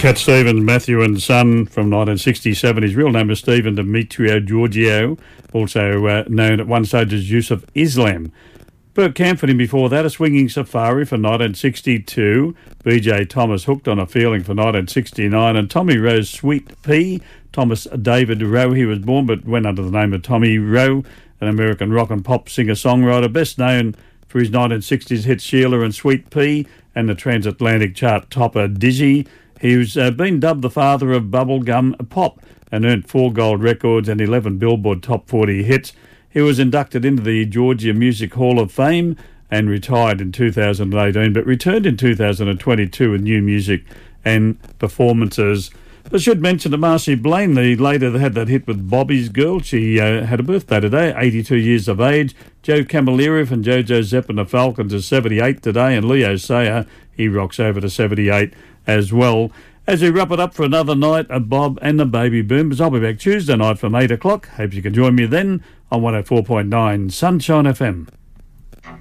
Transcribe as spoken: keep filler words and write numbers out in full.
Cat Stevens, Matthew and Son from nineteen sixty-seven. His real name is Stephen Demetrio Giorgio, also uh, known at one stage as Yusuf Islam. Burt Camford before that, A Swinging Safari for nineteen sixty-two. B J Thomas, Hooked on a Feeling for nineteen sixty-nine. And Tommy Rowe's Sweet Pea. Thomas David Rowe, he was born but went under the name of Tommy Rowe, an American rock and pop singer-songwriter, best known for his nineteen sixties hits Sheila and Sweet Pea and the transatlantic chart topper Dizzy. He's uh, been dubbed the father of bubblegum pop and earned four gold records and eleven Billboard Top forty hits. He was inducted into the Georgia Music Hall of Fame and retired in two thousand eighteen, but returned in two thousand twenty-two with new music and performances. I should mention to Marcy Blaine, the lady that had that hit with Bobby's Girl. She uh, had a birthday today, eighty-two years of age. Joe Camilleri from JoJo Zepp and the Falcons is seventy-eight today, and Leo Sayer, he rocks over to seventy-eight as well. As we wrap it up for another night of Bob and the Baby Boomers, I'll be back Tuesday night from eight o'clock. Hope you can join me then on one oh four point nine Sunshine F M.